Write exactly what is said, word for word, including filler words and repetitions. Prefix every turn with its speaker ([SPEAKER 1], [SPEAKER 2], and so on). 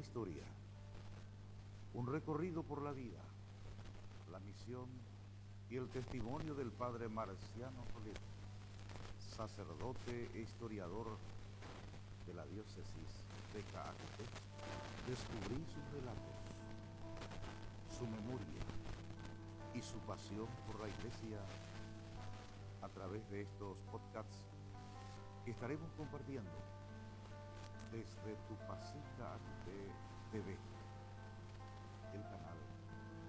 [SPEAKER 1] historia, un recorrido por la vida, la misión y el testimonio del padre Marciano Toledo, sacerdote e historiador de la diócesis de Caacupé. Descubrí sus relatos, su memoria y su pasión por la iglesia a través de estos podcasts que estaremos compartiendo desde Tupacica Caacupé T V.